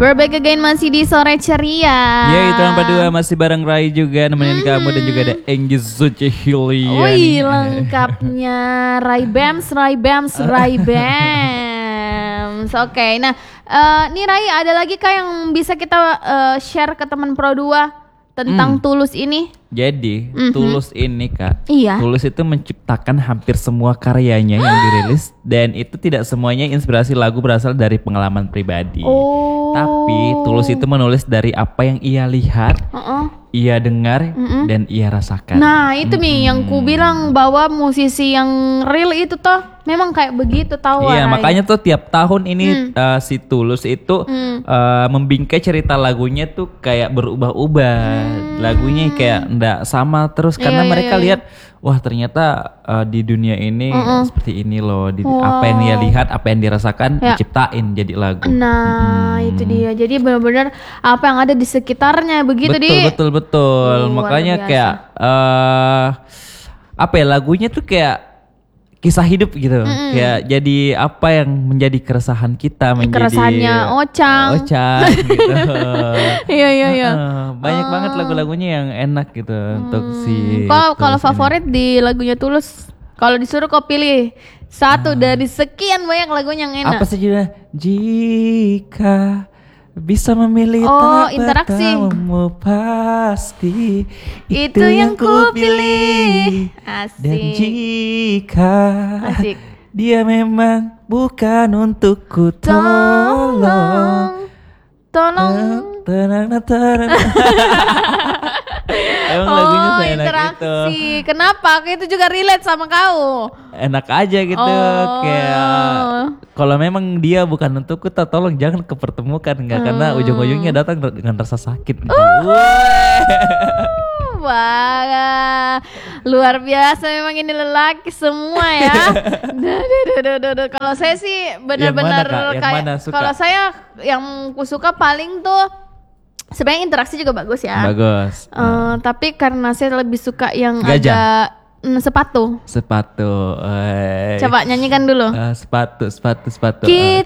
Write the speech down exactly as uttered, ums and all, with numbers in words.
We're back again masih di Sore Ceria. Ya itu nomor dua masih bareng Rai juga nemenin hmm. kamu dan juga ada Enggi Zucihilian. Wih lengkapnya Rai Bams, Rai Bams, Rai Bams. Oke, okay, nah uh, nih Rai ada lagi kah yang bisa kita uh, share ke teman Pro dua tentang hmm. Tulus ini? Jadi mm-hmm. Tulus ini Kak, iya. Tulus itu menciptakan hampir semua karyanya yang dirilis dan itu tidak semuanya inspirasi lagu berasal dari pengalaman pribadi. Oh. Tapi Tulus itu menulis dari apa yang ia lihat, uh-uh. ia dengar, mm-hmm. dan ia rasakan. Nah itu mm-hmm. nih yang ku bilang bahwa musisi yang real itu toh memang kayak begitu tahu. Iya makanya tuh tiap tahun ini mm. uh, si Tulus itu mm. uh, membingkai cerita lagunya tuh kayak berubah-ubah. Mm. Lagunya kayak ndak sama terus karena iya, mereka iya, iya. lihat wah ternyata uh, di dunia ini uh-uh. seperti ini loh di, wow. apa yang dia lihat apa yang dirasakan ya. Diciptain jadi lagu. Nah hmm. itu dia jadi benar-benar apa yang ada di sekitarnya begitu betul, di betul betul betul makanya kayak uh, apa ya lagunya tuh kayak kisah hidup gitu, mm-hmm. kayak jadi apa yang menjadi keresahan kita menjadi keresahannya Ocang, Ocang gitu. Iya iya iya. Banyak uh. banget lagu-lagunya yang enak gitu hmm. untuk si. Kau kalau favorit di lagunya Tulus, kalau disuruh kau pilih satu uh. dari sekian banyak lagunya yang enak. Apa sih judulnya? Jika bisa memilih oh, interaksi. Kamu pasti itu, itu yang ku pilih. Asik. Dan jika Asik. dia memang bukan untukku, tolong tolong tenang tenang. Emang oh, lagunya seenak interaksi. itu. Kenapa? Itu juga relate sama kau. Enak aja gitu, oh. kayak kalau memang dia bukan untukku, tolong jangan kepertemukan enggak hmm. karena ujung-ujungnya datang dengan rasa sakit. Uh. Wah, luar biasa memang ini lelaki semua ya. Kalau saya sih benar-benar kayak kalau saya yang ku suka paling tuh sebenarnya interaksi juga bagus ya. Bagus. Uh, uh. Tapi karena saya lebih suka yang Gajah. ada mm, sepatu. Sepatu. Ay. Coba nyanyikan dulu. Uh, sepatu, sepatu, sepatu. Kita